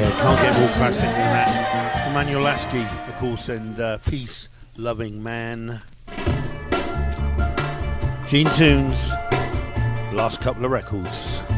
Can't get more classic than that. Emmanuel Lasky, of course, and Peace Loving Man. Gene Tunes, last couple of records.